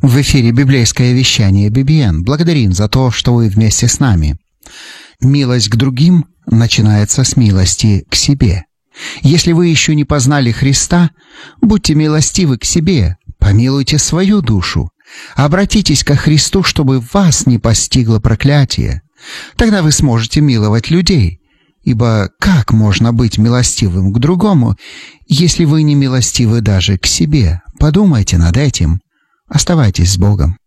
В эфире библейское вещание BBN. Благодарим за то, что вы вместе с нами. Милость к другим начинается с милости к себе. Если вы еще не познали Христа, будьте милостивы к себе, помилуйте свою душу, обратитесь ко Христу, чтобы вас не постигло проклятие. Тогда вы сможете миловать людей. Ибо как можно быть милостивым к другому, если вы не милостивы даже к себе? Подумайте над этим. Оставайтесь с Богом.